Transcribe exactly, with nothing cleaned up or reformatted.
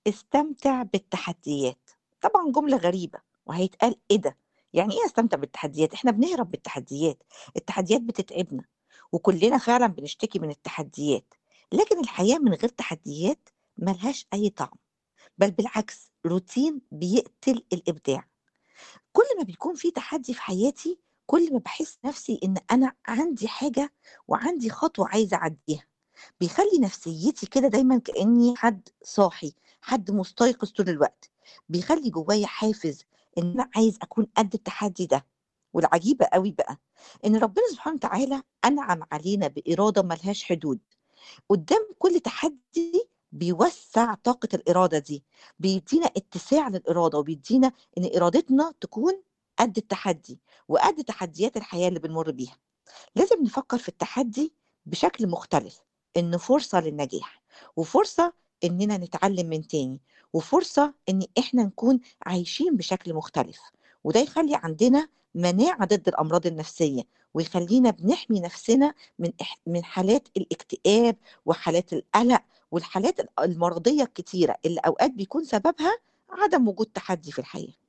استمتع بالتحديات. طبعًا جملة غريبة، وهيتقال إيه ده! يعني إيه أستمتع بالتحديات؟ إحنا بنهرب بالتحديات، التحديات بتتعبنا، وكلنا فعلًا بنشتكي من التحديات، لكن الحياة من غير تحديات ما لهاش أي طعم، بل بالعكس روتين بيقتل الإبداع. كل ما بيكون في تحدي في حياتي، كل ما باحس نفسي إن أنا عندي حاجة وعندي خطوة عايزة أعدّيها. بيخلّي نفسيتي كده دايمًا كإني حد صاحي، حد مستيقظ طول الوقت، بيخلّي جوايا حافز إن أنا عايز أكون قد التحدي ده. والعجيبة أوي بقى، إن ربنا سبحانه وتعالى أنعم علينا بإرادة ما لهاش حدود. قدّام كل تحدي بيوسّع طاقة الإرادة دي، بيدّينا اتساع للإرادة، وبيدّينا إن إرادتنا تكون قد التحدي، وقد تحديات الحياة اللي بنمُر بيها. لازم نفكر في التحدي بشكل مختلف، إنه فرصة للنجاح، وفرصة إننا نتعلم من تاني، وفرصة إن إحنا نكون عايشين بشكل مختلف، وده يخلي عندنا مناعة ضد الأمراض النفسية، ويخلينا بنحمي نفسنا من إح من حالات الاكتئاب وحالات القلق والحالات ال المرضية الكتيرة اللي أوقات بيكون سببها عدم وجود تحدي في الحياة.